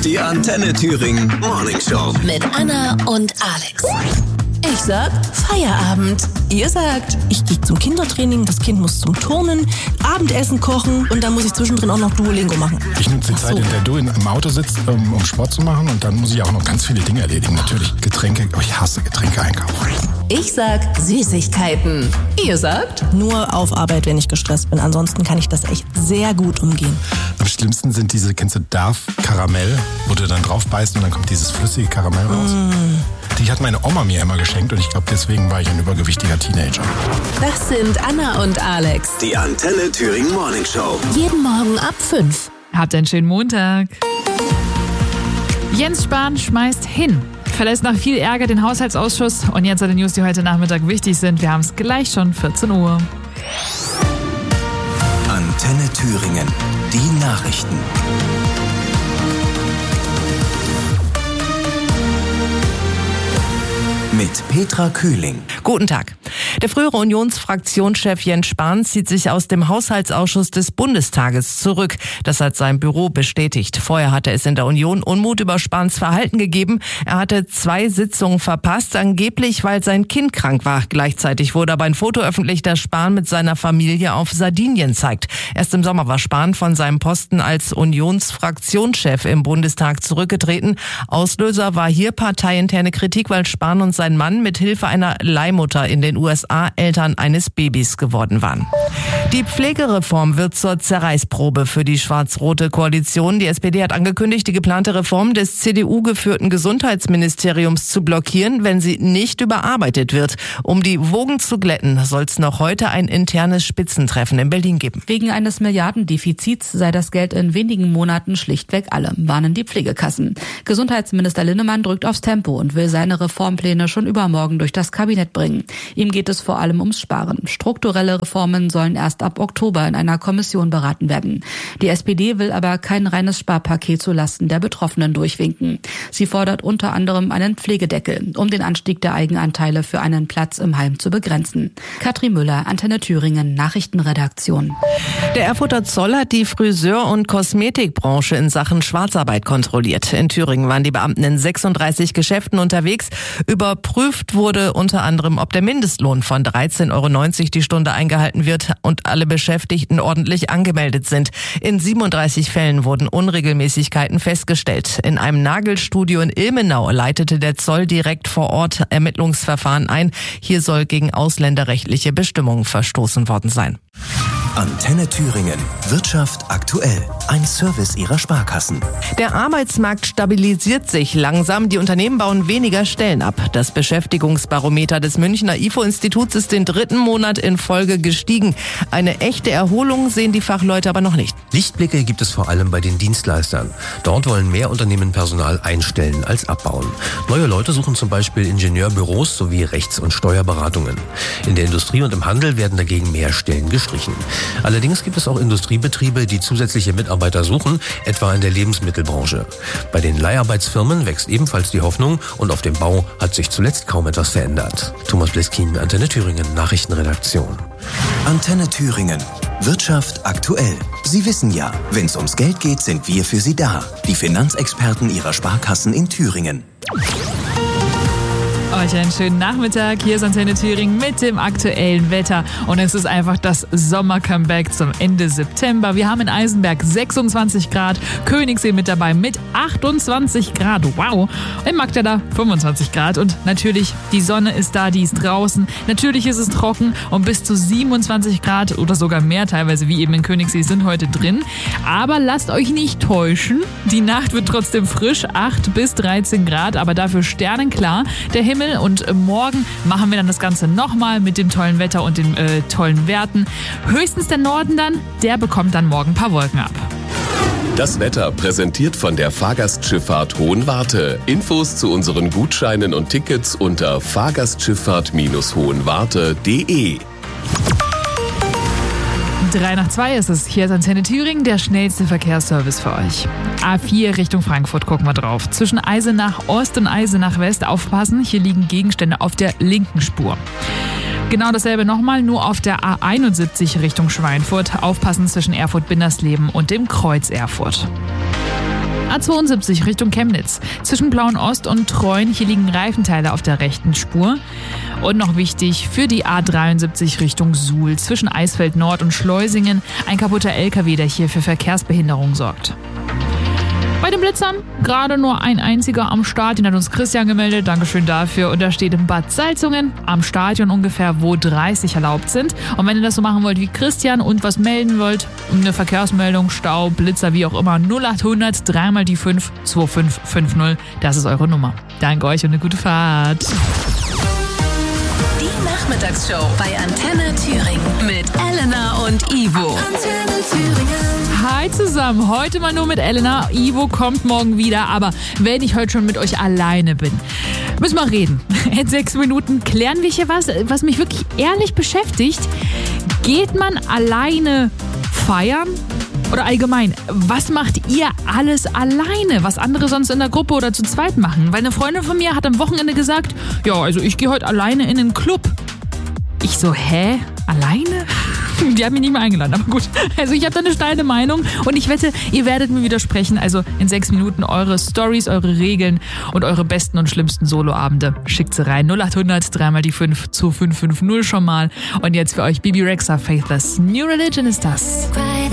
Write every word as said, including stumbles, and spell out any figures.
Die Antenne Thüringen Morning Show. Mit Anna und Alex. Ich sag Feierabend. Ihr sagt, ich gehe zum Kindertraining, das Kind muss zum Turnen, Abendessen kochen und dann muss ich zwischendrin auch noch Duolingo machen. Ich nutze die Zeit, in der du im Auto sitzt, um, um Sport zu machen, und dann muss ich auch noch ganz viele Dinge erledigen. Natürlich Getränke, aber ich hasse Getränke einkaufen. Ich sag Süßigkeiten. Ihr sagt? Nur auf Arbeit, wenn ich gestresst bin. Ansonsten kann ich das echt sehr gut umgehen. Am schlimmsten sind diese, kennst du Darf Karamell, wo du dann drauf beißt und dann kommt dieses flüssige Karamell raus. Mm. Die hat meine Oma mir immer geschenkt und ich glaube, deswegen war ich ein übergewichtiger Teenager. Das sind Anna und Alex. Die Antenne Thüringen Morning Show. Jeden Morgen ab fünf. Habt einen schönen Montag. Jens Spahn schmeißt hin. Verlässt nach viel Ärger den Haushaltsausschuss. Und jetzt alle News, die heute Nachmittag wichtig sind. Wir haben es gleich schon, vierzehn Uhr. Antenne Thüringen. Die Nachrichten. Mit Petra Kühling. Guten Tag. Der frühere Unionsfraktionschef Jens Spahn zieht sich aus dem Haushaltsausschuss des Bundestages zurück. Das hat sein Büro bestätigt. Vorher hatte es in der Union Unmut über Spahns Verhalten gegeben. Er hatte zwei Sitzungen verpasst, angeblich weil sein Kind krank war. Gleichzeitig wurde aber ein Foto öffentlich, das Spahn mit seiner Familie auf Sardinien zeigt. Erst im Sommer war Spahn von seinem Posten als Unionsfraktionschef im Bundestag zurückgetreten. Auslöser war hier parteiinterne Kritik, weil Spahn und sein Mann mit Hilfe einer Leihmutter in den U S A Eltern eines Babys geworden waren. Die Pflegereform wird zur Zerreißprobe für die schwarz-rote Koalition. Die S P D hat angekündigt, die geplante Reform des C D U-geführten Gesundheitsministeriums zu blockieren, wenn sie nicht überarbeitet wird. Um die Wogen zu glätten, soll es noch heute ein internes Spitzentreffen in Berlin geben. Wegen eines Milliardendefizits sei das Geld in wenigen Monaten schlichtweg alle, warnen die Pflegekassen. Gesundheitsminister Linnemann drückt aufs Tempo und will seine Reformpläne schon übermorgen durch das Kabinett bringen. Ihm geht es vor allem ums Sparen. Strukturelle Reformen sollen erst ab Oktober in einer Kommission beraten werden. Die S P D will aber kein reines Sparpaket zulasten der Betroffenen durchwinken. Sie fordert unter anderem einen Pflegedeckel, um den Anstieg der Eigenanteile für einen Platz im Heim zu begrenzen. Katrin Müller, Antenne Thüringen, Nachrichtenredaktion. Der Erfurter Zoll hat die Friseur- und Kosmetikbranche in Sachen Schwarzarbeit kontrolliert. In Thüringen waren die Beamten in sechsunddreißig Geschäften unterwegs. Überprüft wurde unter anderem, ob der Mindestlohn von dreizehn Euro neunzig die Stunde eingehalten wird und alle Beschäftigten ordentlich angemeldet sind. In siebenunddreißig Fällen wurden Unregelmäßigkeiten festgestellt. In einem Nagelstudio in Ilmenau leitete der Zoll direkt vor Ort Ermittlungsverfahren ein. Hier soll gegen ausländerrechtliche Bestimmungen verstoßen worden sein. Antenne Thüringen. Wirtschaft aktuell. Ein Service ihrer Sparkassen. Der Arbeitsmarkt stabilisiert sich langsam. Die Unternehmen bauen weniger Stellen ab. Das Beschäftigungsbarometer des Münchner I F O-Instituts ist den dritten Monat in Folge gestiegen. Eine echte Erholung sehen die Fachleute aber noch nicht. Lichtblicke gibt es vor allem bei den Dienstleistern. Dort wollen mehr Unternehmen Personal einstellen als abbauen. Neue Leute suchen zum Beispiel Ingenieurbüros sowie Rechts- und Steuerberatungen. In der Industrie und im Handel werden dagegen mehr Stellen gestrichen. Allerdings gibt es auch Industriebetriebe, die zusätzliche Mitarbeiter suchen, etwa in der Lebensmittelbranche. Bei den Leiharbeitsfirmen wächst ebenfalls die Hoffnung und auf dem Bau hat sich zuletzt kaum etwas verändert. Thomas Bleskin, Antenne Thüringen, Nachrichtenredaktion. Antenne Thüringen. Wirtschaft aktuell. Sie wissen ja, wenn es ums Geld geht, sind wir für Sie da. Die Finanzexperten Ihrer Sparkassen in Thüringen. Euch einen schönen Nachmittag. Hier ist Antenne Thüringen mit dem aktuellen Wetter. Und es ist einfach das Sommer-Comeback zum Ende September. Wir haben in Eisenberg sechsundzwanzig Grad, Königssee mit dabei mit achtundzwanzig Grad. Wow. In Magdala fünfundzwanzig Grad. Und natürlich, die Sonne ist da, die ist draußen. Natürlich ist es trocken und bis zu siebenundzwanzig Grad oder sogar mehr teilweise, wie eben in Königssee, sind heute drin. Aber lasst euch nicht täuschen. Die Nacht wird trotzdem frisch, acht bis dreizehn Grad, aber dafür sternenklar. Der Himmel und morgen machen wir dann das Ganze nochmal mit dem tollen Wetter und den äh, tollen Werten. Höchstens der Norden dann, der bekommt dann morgen ein paar Wolken ab. Das Wetter präsentiert von der Fahrgastschifffahrt Hohenwarte. Infos zu unseren Gutscheinen und Tickets unter fahrgastschifffahrt hohenwarte punkt de. Drei nach zwei ist es. Hier ist Antenne Thüringen, der schnellste Verkehrsservice für euch. A vier Richtung Frankfurt, gucken wir drauf. Zwischen Eisenach Ost und Eisenach West aufpassen. Hier liegen Gegenstände auf der linken Spur. Genau dasselbe nochmal, nur auf der A einundsiebzig Richtung Schweinfurt. Aufpassen zwischen Erfurt-Bindersleben und dem Kreuz Erfurt. A zweiundsiebzig Richtung Chemnitz. Zwischen Blauen Ost und Treuen, hier liegen Reifenteile auf der rechten Spur. Und noch wichtig, für die A dreiundsiebzig Richtung Suhl. Zwischen Eisfeld Nord und Schleusingen ein kaputter L K W, der hier für Verkehrsbehinderung sorgt. Bei den Blitzern gerade nur ein einziger am Start, den hat uns Christian gemeldet, Dankeschön dafür. Und da steht in Bad Salzungen am Stadion ungefähr, wo dreißig erlaubt sind. Und wenn ihr das so machen wollt wie Christian und was melden wollt, eine Verkehrsmeldung, Stau, Blitzer, wie auch immer, null acht hundert, dreimal die fünf, zwei fünf fünf null, das ist eure Nummer. Danke euch und eine gute Fahrt. Die Nachmittagsshow bei Antenne Thüringen mit Elena und Ivo. Antenne Thüringen. Hi zusammen, heute mal nur mit Elena. Ivo kommt morgen wieder, aber wenn ich heute schon mit euch alleine bin, müssen wir reden. In sechs Minuten klären wir hier was, was mich wirklich ehrlich beschäftigt. Geht man alleine feiern? Oder allgemein, was macht ihr alles alleine, was andere sonst in der Gruppe oder zu zweit machen? Weil eine Freundin von mir hat am Wochenende gesagt, ja, also ich gehe heute alleine in den Club. Ich so, hä? Alleine? Die haben mich nicht mehr eingeladen, aber gut. Also ich habe da eine steile Meinung und ich wette, ihr werdet mir widersprechen. Also in sechs Minuten eure Stories, eure Regeln und eure besten und schlimmsten Soloabende. Schickt sie rein. null acht hundert, dreimal die fünf, zwei fünf fünf null schon mal. Und jetzt für euch Bibi Rexha, Faithless. New Religion ist das.